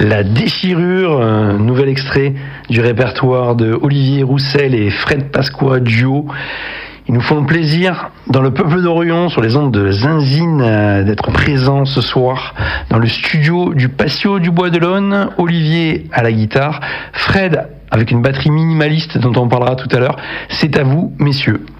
La déchirure, un nouvel extrait du répertoire de Olivier Roussel et Fred Pasqua duo. Ils nous font le plaisir, dans le peuple d'Orion, sur les ondes de Zinzine, d'être présents ce soir dans le studio du Patio du Bois de l'Aune. Olivier à la guitare, Fred avec une batterie minimaliste dont on parlera tout à l'heure. C'est à vous, messieurs.